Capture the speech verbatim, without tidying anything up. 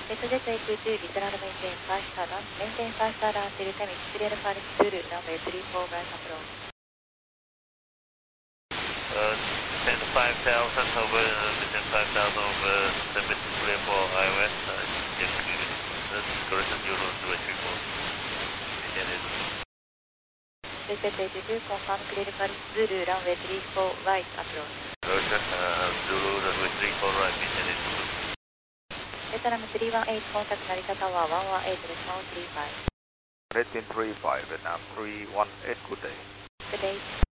Jetjet A two two, Litoral maintain five star down, maintain five star down till time is clear for Zulu, runway three four right approach. Uh, ten five thousand over, uh, ten five thousand over, submit clear for I O S, uh, just, that's correct, Zulu, runway three four. Jetjet A two two, confirm clear for Zulu, runway three four right approach. Roger, uh, Zulu, runway three four right, maintain it. Vietnam three one eight, contact Narita Tower one one eight, decimal three five. eighteen three five, Vietnam three one eight, good day. Good day.